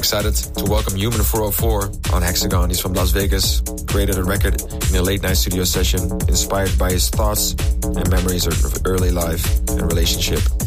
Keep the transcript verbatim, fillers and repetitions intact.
excited to welcome Human four oh four on Hexagon. He's from Las Vegas, created a record in a late night studio session inspired by his thoughts and memories of early life and relationship.